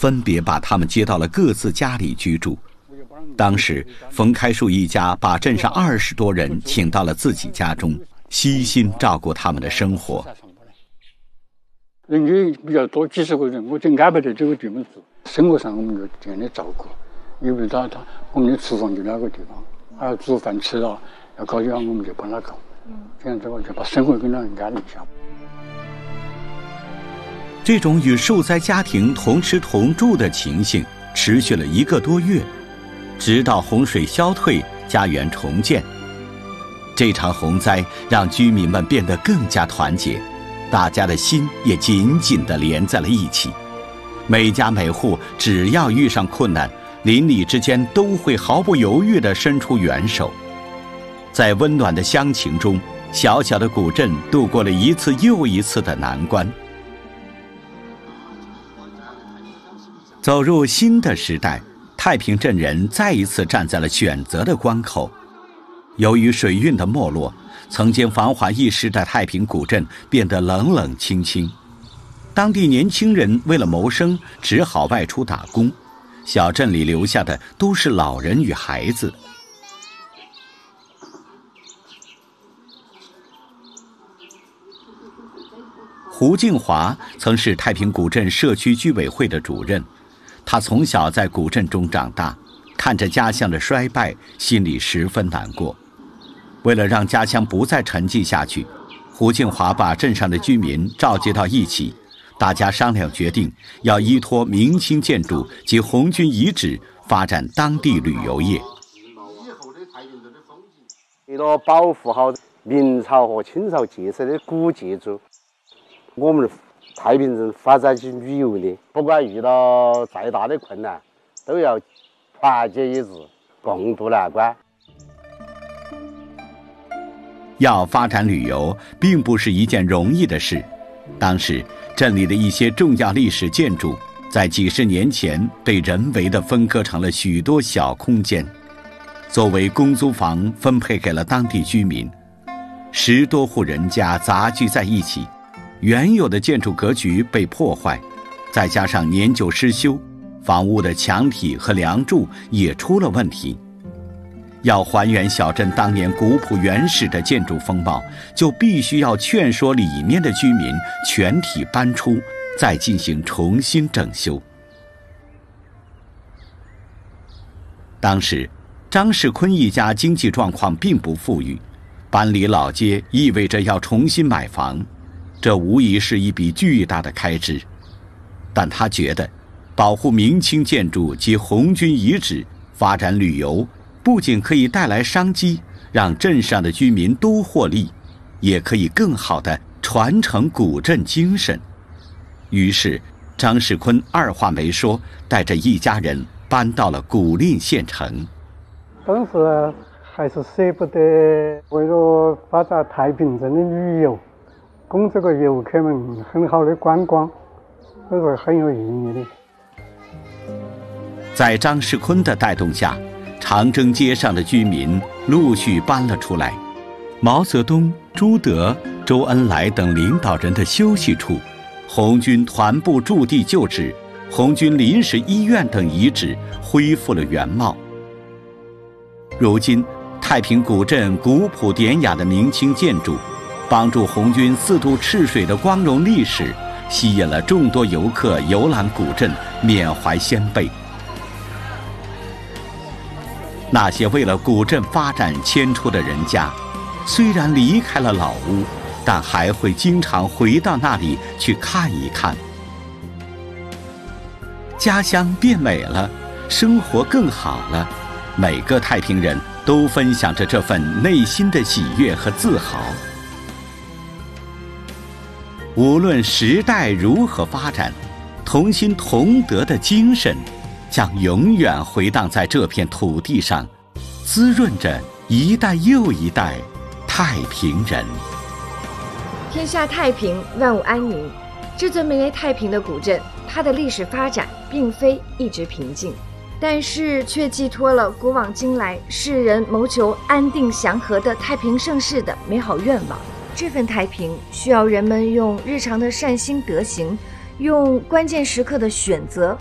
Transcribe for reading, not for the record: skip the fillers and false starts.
分别把他们接到了各自家里居住。当时冯开树一家把镇上20多人请到了自己家中，悉心照顾他们的生活。 人员比较多，几十个人，我就安排在这个地方住。生活上我们就这样的照顾，因为我们的厨房就那个地方，还要煮饭吃了，要搞点我们就帮他搞。这样子我就把生活跟他安利一下。 这种与受灾家庭同吃同住的情形持续了1个多月，直到洪水消退，家园重建。这场洪灾让居民们变得更加团结，大家的心也紧紧地连在了一起。每家每户只要遇上困难，邻里之间都会毫不犹豫地伸出援手。在温暖的乡情中，小小的古镇度过了一次又一次的难关。走入新的时代，太平镇人再一次站在了选择的关口。由于水运的没落，曾经繁华一时的太平古镇变得冷冷清清。当地年轻人为了谋生，只好外出打工，小镇里留下的都是老人与孩子。胡静华曾是太平古镇社区居委会的主任，他从小在古镇中长大，看着家乡的衰败，心里十分难过。为了让家乡不再沉寂下去，胡静华把镇上的居民召集到一起，大家商量决定要依托明清建筑及红军遗址发展当地旅游业。 为了保护好明朝和清朝建设的古建筑，我们太平镇发展起旅游的，不管遇到再大的困难，都要团结一致，共度难关。 要发展旅游并不是一件容易的事。当时镇里的一些重要历史建筑在几十年前被人为地分割成了许多小空间，作为公租房分配给了当地居民。10多户人家杂居在一起，原有的建筑格局被破坏，再加上年久失修，房屋的墙体和梁柱也出了问题。要还原小镇当年古朴原始的建筑风貌，就必须要劝说里面的居民全体搬出，再进行重新整修。当时张世坤一家经济状况并不富裕，搬离老街意味着要重新买房，这无疑是一笔巨大的开支。但他觉得保护明清建筑及红军遗址，发展旅游，不仅可以带来商机，让镇上的居民都获利，也可以更好地传承古镇精神。于是张世坤二话没说，带着一家人搬到了古蔺县城。 当时还是舍不得，为了发展太平镇的旅游，供这个游客们很好的观光，这是很有意义的。 在张世坤的带动下，长征街上的居民陆续搬了出来，毛泽东、朱德、周恩来等领导人的休息处，红军团部驻地旧址、红军临时医院等遗址恢复了原貌。如今太平古镇古朴典雅的明清建筑，帮助红军4渡赤水的光荣历史，吸引了众多游客游览古镇，缅怀先辈。那些为了古镇发展迁出的人家，虽然离开了老屋，但还会经常回到那里去看一看。家乡变美了，生活更好了，每个太平人都分享着这份内心的喜悦和自豪。无论时代如何发展，同心同德的精神将永远回荡在这片土地上，滋润着一代又一代太平人。 天下太平，万物安宁。这座名为太平的古镇，它的历史发展并非一直平静，但是却寄托了古往今来世人谋求安定祥和的太平盛世的美好愿望。这份太平需要人们用日常的善心德行，用关键时刻的选择